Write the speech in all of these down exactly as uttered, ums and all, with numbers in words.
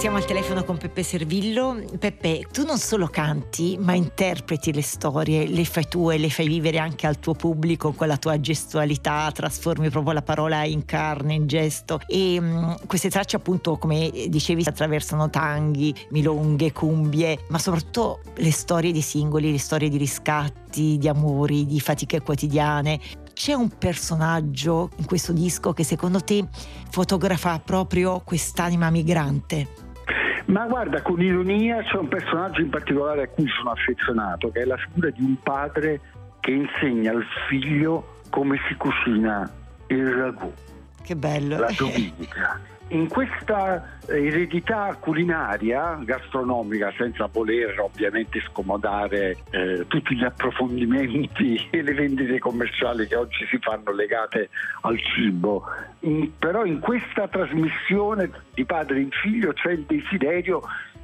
Siamo al telefono con Peppe Servillo. Peppe, tu non solo canti, ma interpreti le storie, le fai tue, le fai vivere anche al tuo pubblico con la tua gestualità, trasformi proprio la parola in carne, in gesto. E mh, queste tracce, appunto, come dicevi, attraversano tanghi, milonghe, cumbie, ma soprattutto le storie di singoli, le storie di riscatti, di amori, di fatiche quotidiane. C'è un personaggio in questo disco che secondo te fotografa proprio quest'anima migrante? Ma guarda, con ironia c'è un personaggio in particolare a cui sono affezionato, che è la figura di un padre che insegna al figlio come si cucina il ragù. Che bello! La domenica. In questa eredità culinaria, gastronomica, senza voler ovviamente scomodare eh, tutti gli approfondimenti e le vendite commerciali che oggi si fanno legate al cibo, in, però in questa trasmissione di padre in figlio c'è il desiderio,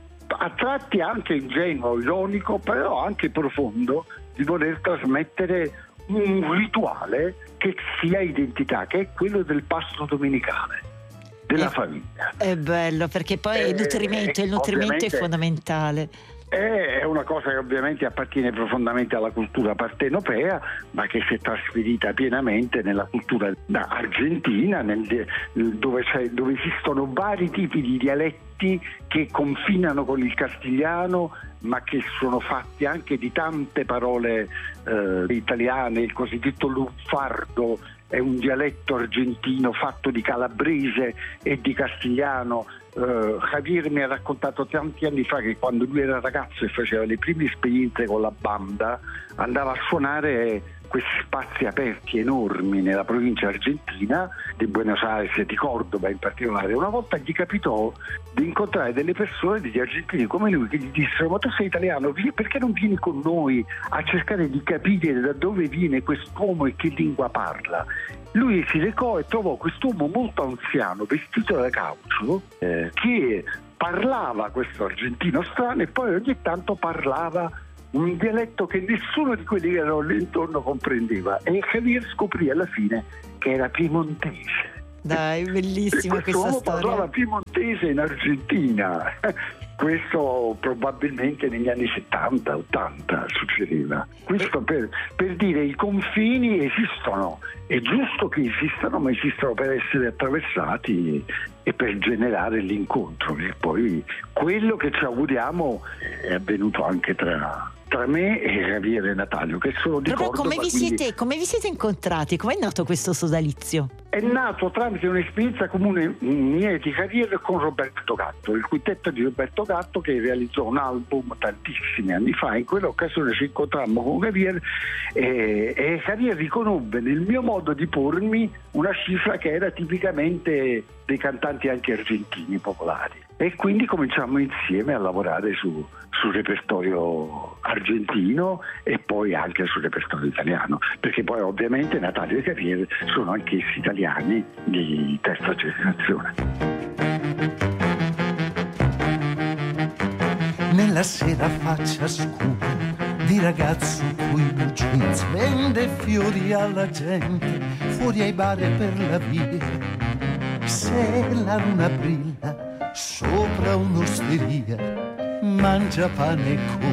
a tratti anche ingenuo, ironico, però anche profondo, di voler trasmettere un rituale che sia identità, che è quello del pasto domenicale della è, famiglia. È bello, perché poi eh, il nutrimento, il nutrimento è fondamentale. È una cosa che ovviamente appartiene profondamente alla cultura partenopea, ma che si è trasferita pienamente nella cultura argentina, nel, dove, c'è, dove esistono vari tipi di dialetti che confinano con il castigliano, ma che sono fatti anche di tante parole eh, italiane. Il cosiddetto lunfardo è un dialetto argentino fatto di calabrese e di castigliano. Uh, Javier mi ha raccontato tanti anni fa che quando lui era ragazzo e faceva le prime esperienze con la banda, andava a suonare questi spazi aperti enormi nella provincia argentina di Buenos Aires e di Cordoba in particolare. Una volta gli capitò di incontrare delle persone, degli argentini come lui, che gli dissero: ma tu sei italiano, perché non vieni con noi a cercare di capire da dove viene quest'uomo e che lingua parla? Lui si recò e trovò quest'uomo molto anziano, vestito da caucho, eh, che parlava questo argentino strano e poi ogni tanto parlava un dialetto che nessuno di quelli che erano lì intorno comprendeva, e Javier scoprì alla fine che era piemontese. Dai, bellissima questa storia. Parlava piemontese in Argentina. Questo probabilmente negli anni settanta ottanta succedeva. Questo per, per dire i confini esistono, è giusto che esistano, ma esistono per essere attraversati e per generare l'incontro, che poi quello che ci auguriamo è avvenuto anche tra tra me e Javier e Natalio, che sono di Proprio Cordoba. Come vi, quindi... siete, come vi siete incontrati? Come è nato questo sodalizio? È nato tramite un'esperienza comune mia e di Javier con Roberto Gatto, il quintetto di Roberto Gatto, che realizzò un album tantissimi anni fa. In quell'occasione ci incontrammo con Javier e, e Javier riconobbe nel mio modo di pormi una cifra che era tipicamente dei cantanti anche argentini popolari, e quindi cominciamo insieme a lavorare su, sul repertorio argentino e poi anche sul repertorio italiano, perché poi ovviamente Natalio e Javier sono anch'essi italiani di terza generazione. Nella sera faccia scura di ragazzo coi blue jeans vende fiori alla gente fuori ai bar e per la via. Se la luna brilla sopra un'osteria mangia pane e